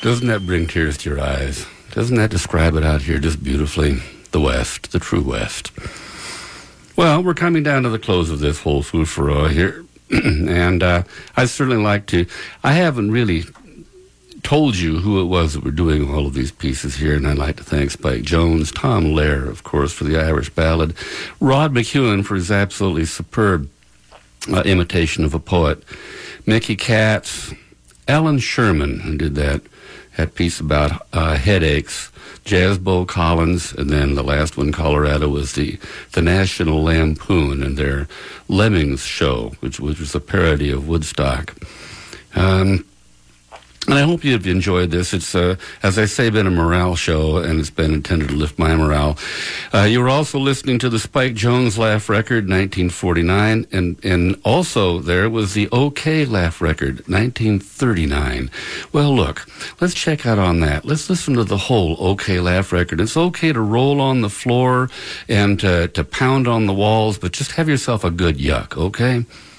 Doesn't that bring tears to your eyes? Doesn't that describe it out here just beautifully? The West, the true West. Well, we're coming down to the close of this whole food-for-all here. And I'd certainly like to... I haven't really told you who it was that were doing all of these pieces here, and I'd like to thank Spike Jones, Tom Lehrer, of course, for the Irish Ballad, Rod McEwen for his absolutely superb imitation of a poet, Mickey Katz, Alan Sherman, who did that piece about headaches, Jazz Bo Collins, and then the last one, Colorado, was the National Lampoon and their Lemmings show, which was a parody of Woodstock. And I hope you've enjoyed this. It's, as I say, been a morale show, and it's been intended to lift my morale. You were also listening to the Spike Jones Laugh record, 1949, and also there was the OK Laugh record, 1939. Well, look, let's check out on that. Let's listen to the whole OK Laugh record. It's okay to roll on the floor and to pound on the walls, but just have yourself a good yuck, okay?